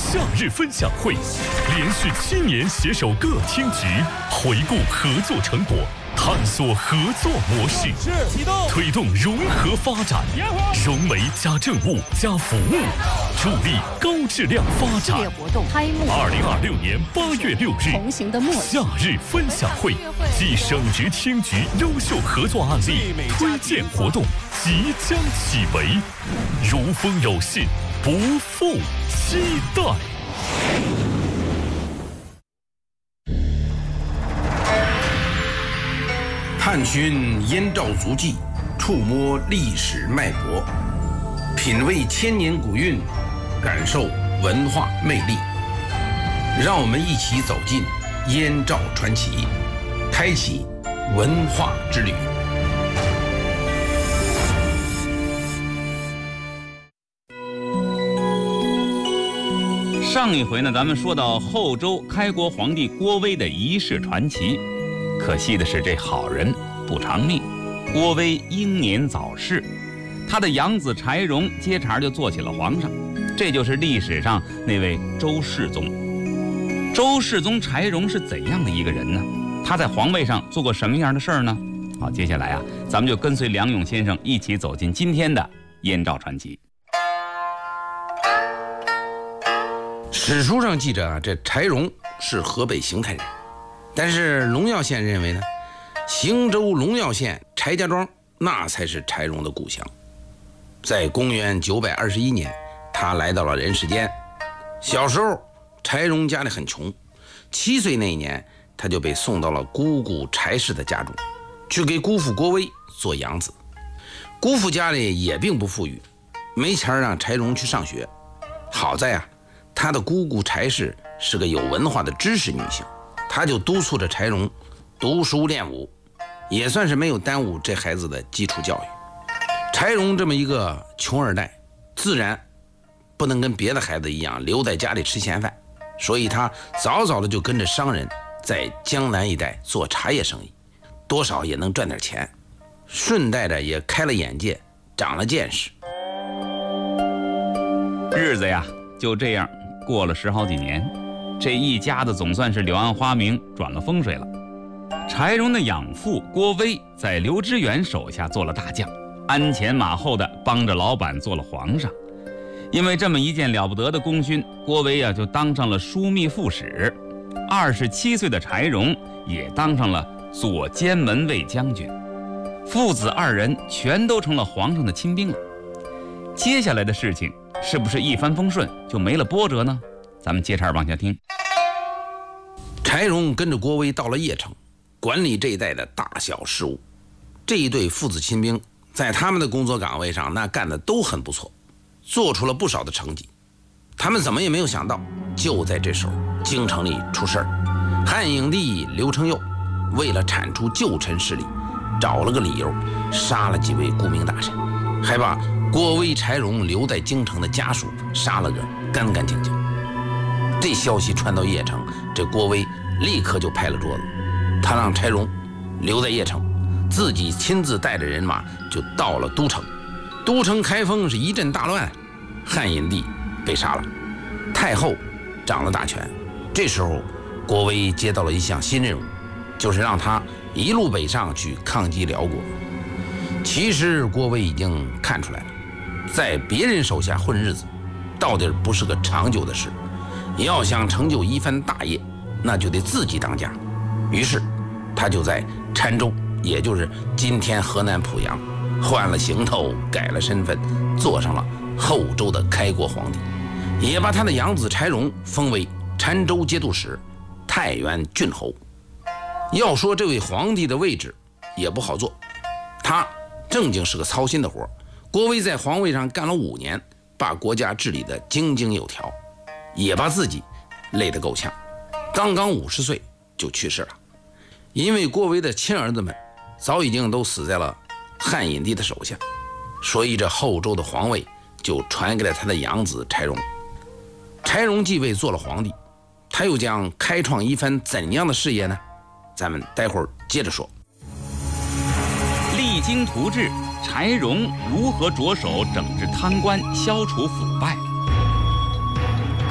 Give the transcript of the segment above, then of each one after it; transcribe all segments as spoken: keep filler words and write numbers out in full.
夏日分享会，连续七年携手各厅局，回顾合作成果，探索合作模式，推动融合发展，融媒加政务加服务，助力高质量发展。二零二六年八月六日，夏日分享会暨省直厅局优秀合作案例推荐活动即将启围，如风有信，不负期待。 探寻燕赵足迹，触摸历史脉搏，品味千年古韵，感受文化魅力。让我们一起走进燕赵传奇，开启文化之旅。 上一回呢，咱们说到后周开国皇帝郭威的一世传奇。可惜的是，这好人不长命，郭威英年早逝，他的养子柴荣接茬就做起了皇上，这就是历史上那位周世宗。周世宗柴荣是怎样的一个人呢？他在皇位上做过什么样的事儿呢？好，接下来啊，咱们就跟随梁勇先生一起走进今天的燕赵传奇。 史书上记着啊，这柴荣是河北邢台人，但是荣耀县认为呢，邢州荣耀县柴家庄那才是柴荣的故乡。在公元九百二十一年，他来到了人世间。小时候，柴荣家里很穷，七岁那一年，他就被送到了姑姑柴氏的家中，去给姑父郭威做养子。姑父家里也并不富裕，没钱让柴荣去上学。好在啊，他的姑姑柴氏是个有文化的知识女性，她就督促着柴荣读书练武，也算是没有耽误这孩子的基础教育。柴荣这么一个穷二代，自然不能跟别的孩子一样留在家里吃闲饭，所以他早早的就跟着商人在江南一带做茶叶生意，多少也能赚点钱，顺带着也开了眼界，长了见识。 日子呀就这样过了十好几年，这一家子总算是柳暗花明，转了风水了。柴荣的养父郭威在刘知远手下做了大将，鞍前马后的帮着老板做了皇上。因为这么一件了不得的功勋，郭威啊就当上了枢密副使。二十七岁的柴荣也当上了左监门卫将军，父子二人全都成了皇上的亲兵了。接下来的事情是不是一帆风顺，就没了波折呢？咱们接茬往下听。 柴荣跟着郭威到了邺城，管理这一带的大小事务。这一对父子亲兵在他们的工作岗位上那干的都很不错，做出了不少的成绩。他们怎么也没有想到，就在这时候京城里出事儿。汉影帝刘承佑为了铲除旧臣势力，找了个理由杀了几位顾命大臣，还把郭威、柴荣留在京城的家属杀了个干干净净。这消息传到邺城，这郭威立刻就拍了桌子，他让柴荣留在邺城，自己亲自带着人马就到了都城。都城开封是一阵大乱，汉隐帝被杀了，太后掌了大权。这时候郭威接到了一项新任务，就是让他一路北上去抗击辽国。其实郭威已经看出来了，在别人手下混日子到底不是个长久的事，要想成就一番大业，那就得自己当家。于是他就在澶州，也就是今天河南濮阳，换了行头，改了身份，做上了后周的开国皇帝，也把他的养子柴荣封为澶州节度使、太原郡侯。要说这位皇帝的位置也不好做，他正经是个操心的活。郭威在皇位上干了五年，把国家治理得井井有条，也把自己累得够呛，刚刚五十岁就去世了。因为郭威的亲儿子们早已经都死在了汉隐帝的手下，所以这后周的皇位就传给了他的养子柴荣。柴荣继位做了皇帝，他又将开创一番怎样的事业呢？咱们待会儿接着说。 励精图治，柴荣如何着手整治贪官，消除腐败？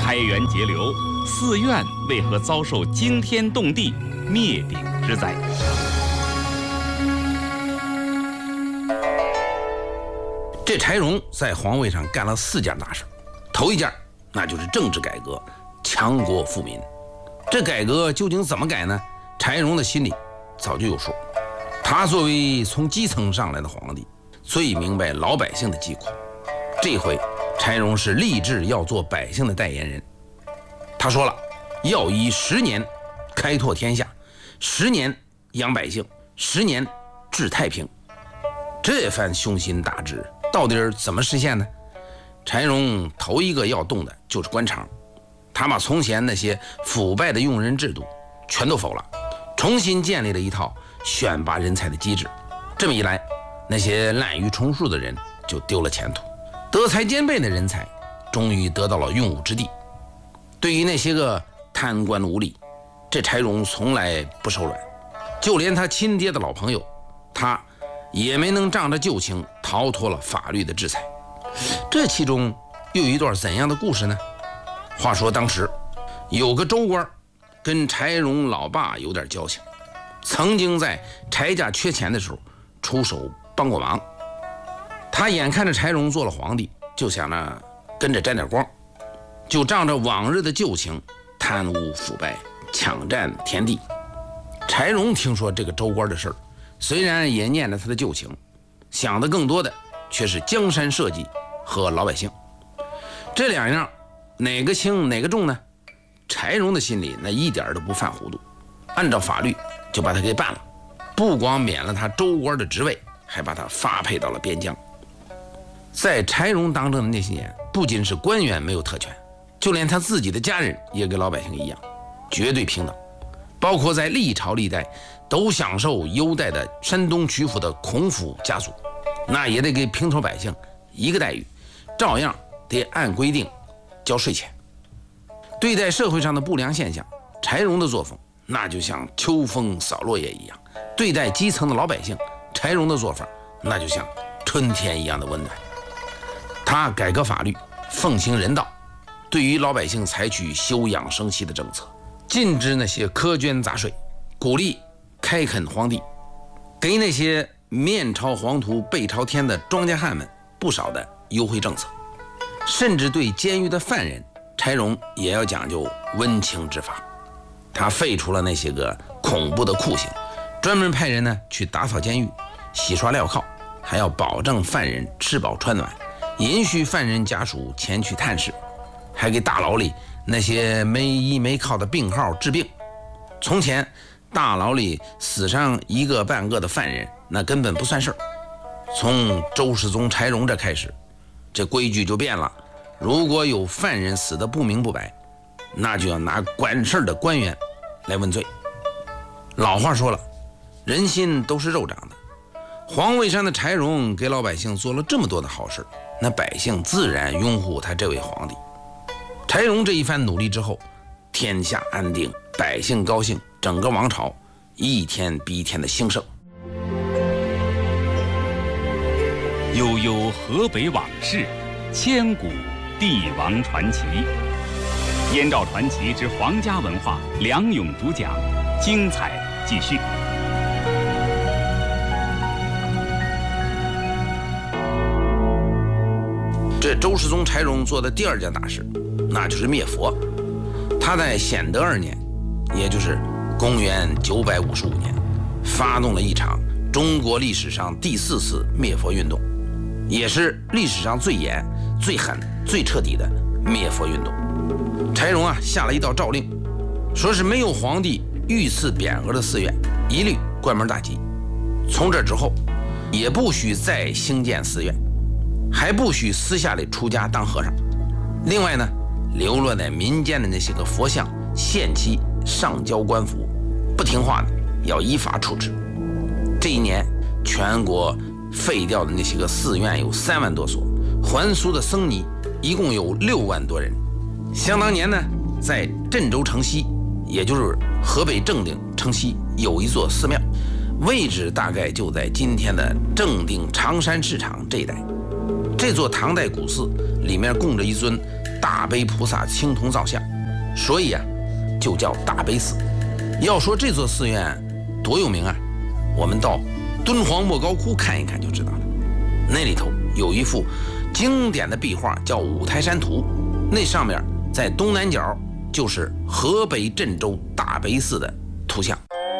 开源节流，寺院为何遭受惊天动地灭顶之灾？ 这柴荣在皇位上干了四件大事，头一件那就是政治改革，强国富民。这改革究竟怎么改呢？柴荣的心里早就有数。他作为从基层上来的皇帝，最明白老百姓的疾苦。这回柴荣是立志要做百姓的代言人。他说了，要以十年开拓天下，十年养百姓，十年治太平。这番雄心大志到底怎么实现呢？柴荣头一个要动的就是官场，他把从前那些腐败的用人制度全都否了，重新建立了一套选拔人才的机制。这么一来，那些滥竽充数的人就丢了前途，德才兼备的人才终于得到了用武之地。对于那些个贪官污吏，这柴荣从来不手软，就连他亲爹的老朋友，他也没能仗着旧情逃脱了法律的制裁。这其中又有一段怎样的故事呢？话说当时有个州官跟柴荣老爸有点交情，曾经在柴家缺钱的时候出手帮过忙。他眼看着柴荣做了皇帝，就想着跟着沾点光，就仗着往日的旧情贪污腐败，抢占田地。柴荣听说这个州官的事儿，虽然也念着他的旧情，想的更多的却是江山社稷和老百姓。这两样哪个轻哪个重呢？柴荣的心里那一点都不犯糊涂，按照法律就把他给办了，不光免了他州官的职位，还把他发配到了边疆。在柴荣当政的那些年，不仅是官员没有特权，就连他自己的家人也跟老百姓一样，绝对平等。包括在历朝历代都享受优待的山东曲阜的孔府家族，那也得给平头百姓一个待遇，照样得按规定交税钱。对待社会上的不良现象，柴荣的作风那就像秋风扫落叶一样；对待基层的老百姓，柴荣的做法那就像春天一样的温暖。他改革法律，奉行人道，对于老百姓采取休养生息的政策，禁止那些苛捐杂税，鼓励开垦荒地，给那些面朝黄土背朝天的庄稼汉们不少的优惠政策。甚至对监狱的犯人，柴荣也要讲究温情之法。他废除了那些个恐怖的酷刑，专门派人呢去打扫监狱，洗刷镣铐，还要保证犯人吃饱穿暖，允许犯人家属前去探视，还给大牢里那些没依没靠的病号治病。从前大牢里死上一个半个的犯人，那根本不算事儿。从周世宗柴荣这开始，这规矩就变了，如果有犯人死得不明不白，那就要拿管事儿的官员来问罪。老话说了，人心都是肉长的，皇位上的柴荣给老百姓做了这么多的好事，那百姓自然拥护他这位皇帝。柴荣这一番努力之后，天下安定，百姓高兴，整个王朝一天比一天的兴盛。 悠悠河北往事，千古帝王传奇。燕赵传奇之皇家文化，梁勇主讲，精彩继续。 这周世宗柴荣做的第二件大事，那就是灭佛。他在显德二年，也就是公元九百五十五年，发动了一场中国历史上第四次灭佛运动，也是历史上最严、最狠、最彻底的灭佛运动。柴荣啊，下了一道诏令，说是没有皇帝御赐匾额的寺院，一律关门大吉。从这之后，也不许再兴建寺院，还不许私下里出家当和尚。另外呢，流落在民间的那些个佛像限期上交官府，不听话的要依法处置。这一年，全国废掉的那些个寺院有三万多所，还俗的僧尼一共有六万多人。想当年呢，在镇州城西，也就是河北正定城西，有一座寺庙，位置大概就在今天的正定长山市场这一带。这座唐代古寺里面供着一尊大悲菩萨青铜造像，所以啊，就叫大悲寺。要说这座寺院多有名啊，我们到敦煌莫高窟看一看就知道了。那里头有一幅经典的壁画叫《五台山图》，那上面在东南角就是河北郑州大悲寺的图像。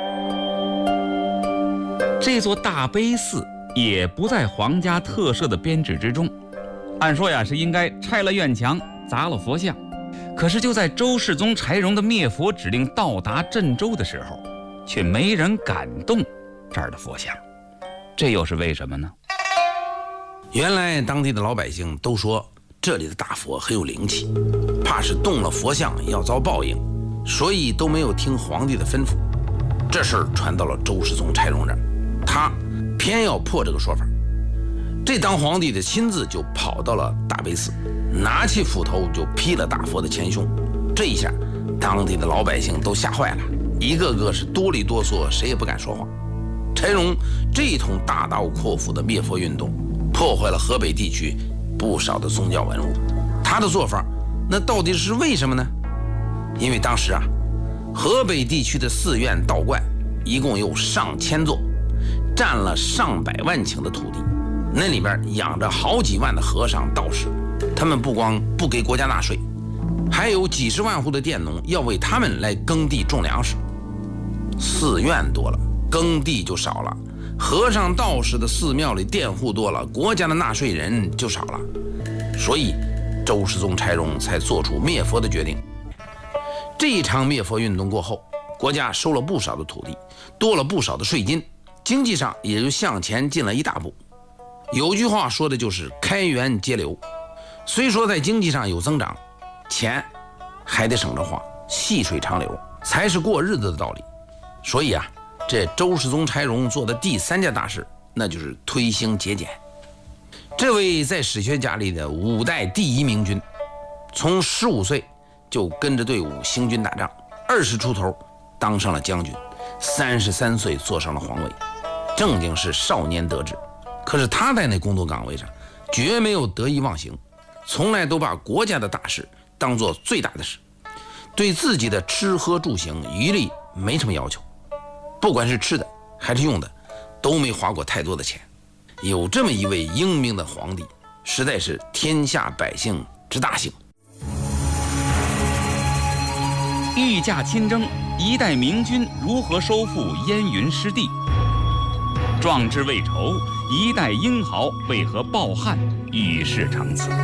这座大悲寺也不在皇家特设的编制之中，按说呀是应该拆了院墙，砸了佛像。可是就在周世宗柴荣的灭佛指令到达郑州的时候，却没人敢动这儿的佛像，这又是为什么呢？ 原来当地的老百姓都说这里的大佛很有灵气，怕是动了佛像要遭报应，所以都没有听皇帝的吩咐。这事儿传到了周世宗柴荣这儿，他偏要破这个说法。这当皇帝的亲自就跑到了大悲寺，拿起斧头就劈了大佛的前胸。这一下当地的老百姓都吓坏了，一个个是哆里哆嗦，谁也不敢说话。柴荣这一通大刀阔斧的灭佛运动，破坏了河北地区不少的宗教文物。他的做法那到底是为什么呢？因为当时啊，河北地区的寺院道观一共有上千座，占了上百万顷的土地，那里面养着好几万的和尚道士，他们不光不给国家纳税，还有几十万户的佃农要为他们来耕地种粮食。寺院多了，耕地就少了，和尚道士的寺庙里佃户多了，国家的纳税人就少了。所以周世宗柴荣才做出灭佛的决定。这一场灭佛运动过后，国家收了不少的土地，多了不少的税金，经济上也就向前进了一大步。有句话说的就是开源节流，虽说在经济上有增长，钱还得省着花，细水长流才是过日子的道理。所以啊，这周世宗柴荣做的第三件大事，那就是推行节俭。这位在史学家里的五代第一明君，从十五岁就跟着队伍行军打仗，二十出头当上了将军，三十三岁坐上了皇位，正经是少年得志。可是他在那工作岗位上绝没有得意忘形，从来都把国家的大事当作最大的事，对自己的吃喝住行余力没什么要求，不管是吃的还是用的都没花过太多的钱。有这么一位英明的皇帝，实在是天下百姓之大幸。 御驾亲征，一代明君如何收复燕云失地？壮志未酬，一代英豪为何抱憾与世长辞？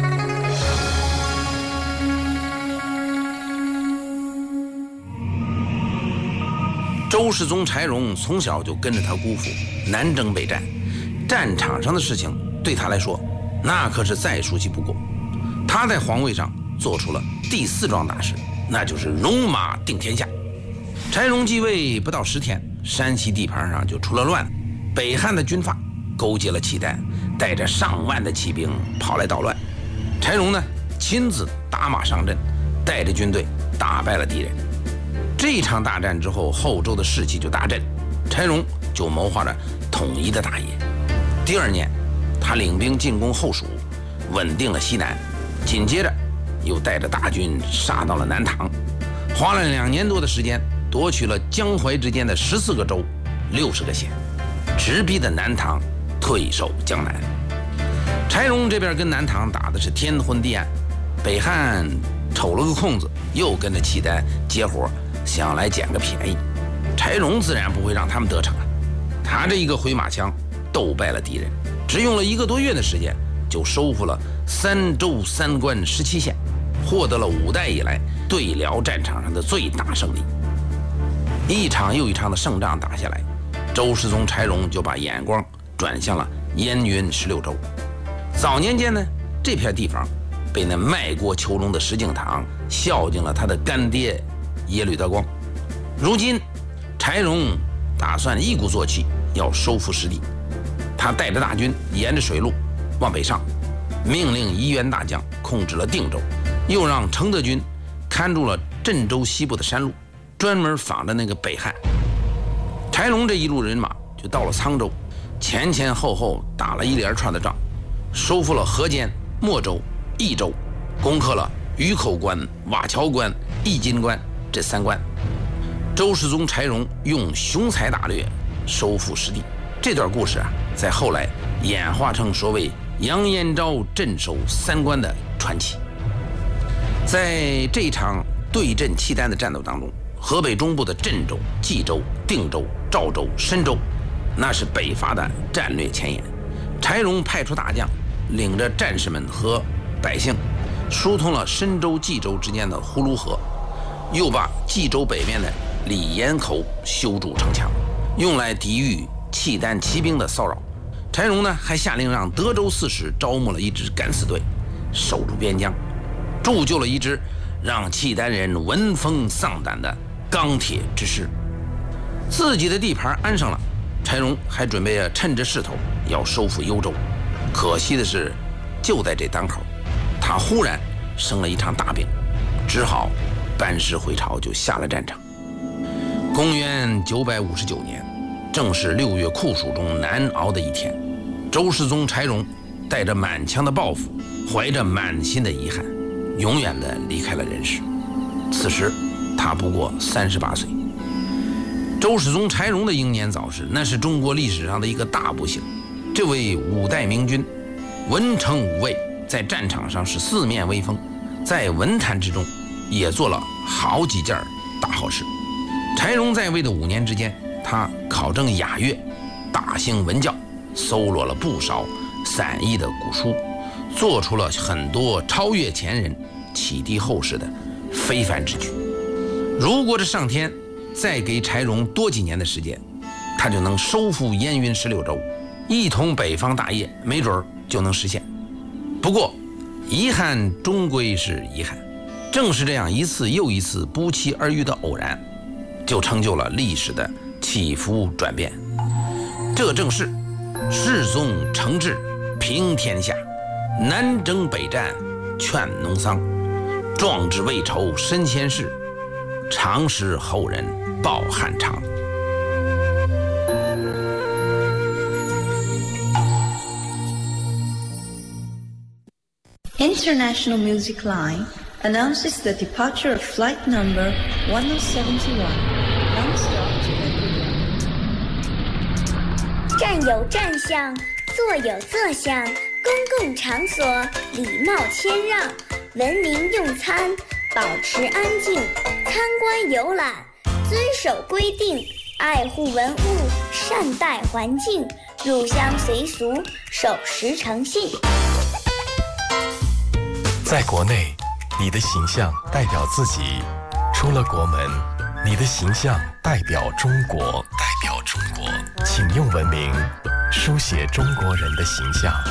周世宗柴荣从小就跟着他姑父南征北战，战场上的事情对他来说那可是再熟悉不过。他在皇位上做出了第四桩大事，那就是戎马定天下。柴荣继位不到十天，山西地盘上就出了乱子，北汉的军阀勾结了契丹，带着上万的骑兵跑来捣乱。柴荣呢，亲自打马上阵，带着军队打败了敌人。这场大战之后，后周的士气就大振，柴荣就谋划着统一的大业。第二年，他领兵进攻后蜀，稳定了西南，紧接着又带着大军杀到了南唐，花了两年多的时间，夺取了江淮之间的十四个州、六十个县，直逼的南唐退守江南。柴荣这边跟南唐打的是天昏地暗，北汉瞅了个空子，又跟着契丹接活，想来捡个便宜。柴荣自然不会让他们得逞啊，他这一个回马枪斗败了敌人，只用了一个多月的时间就收复了三州三关十七县，获得了五代以来对辽战场上的最大胜利。一场又一场的胜仗打下来，周世宗柴荣就把眼光转向了燕云十六州。早年间呢，这片地方被那卖国求荣的石敬瑭孝敬了他的干爹耶律德光。如今柴荣打算一鼓作气要收复失地，他带着大军沿着水路往北上，命令沂源大将控制了定州，又让承德军看住了镇州西部的山路，专门防着那个北汉。柴荣这一路人马就到了沧州，前前后后打了一连串的仗，收复了河间、莫州、益州，攻克了鱼口关、瓦桥关、易筋关这三关。周世宗柴荣用雄才大略收复失地，这段故事啊，在后来演化成所谓杨延昭镇守三关的传奇。在这场对阵契丹的战斗当中，河北中部的镇州、冀州、定州、赵州、深州，那是北伐的战略前沿。柴荣派出大将，领着战士们和百姓，疏通了深州、冀州之间的呼卢河，又把冀州北面的李岩口修筑城墙，用来抵御契丹骑兵的骚扰。柴荣呢，还下令让德州刺史招募了一支敢死队，守住边疆，铸就了一支让契丹人闻风丧胆的钢铁之师。自己的地盘安上了，柴荣还准备趁着势头要收复幽州。可惜的是，就在这当口，他忽然生了一场大病，只好班师回朝，就下了战场。公元九百五十九年，正是六月酷暑中难熬的一天，周世宗柴荣带着满腔的抱负，怀着满心的遗憾，永远的离开了人世。此时他不过三十八岁。周世宗柴荣的英年早逝，那是中国历史上的一个大不幸。这位五代明君，文成武卫，在战场上是四面威风，在文坛之中也做了好几件大好事。柴荣在位的五年之间，他考证雅乐，大兴文教，搜罗了不少散佚的古书，做出了很多超越前人、启迪后世的非凡之举。如果这上天再给柴荣多几年的时间，他就能收复燕云十六州，一统北方大业，没准就能实现。不过遗憾终归是遗憾，正是这样一次又一次不期而遇的偶然，就成就了历史的起伏转变。这正是世宗承制平天下，南征北战劝农桑，壮志未酬身先士，长使后人报汉长。 International Music Line announces the departure of flight number one oh seven one, non-stop to Vancouver. 站有站相，坐有坐相，公共场所礼貌谦让，文明用餐，保持安静，参观游览，遵守规定，爱护文物，善待环境，入乡随俗，守时诚信。 在国内，你的形象代表自己；出了国门，你的形象代表中国。代表中国，请用文明书写中国人的形象。